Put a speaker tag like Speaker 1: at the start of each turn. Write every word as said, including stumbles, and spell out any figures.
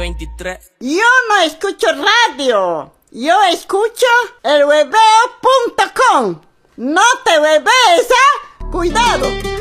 Speaker 1: veintitrés.
Speaker 2: Yo no escucho radio. Yo escucho el hueveo punto com. No te huevees, ¿ah? Cuidado.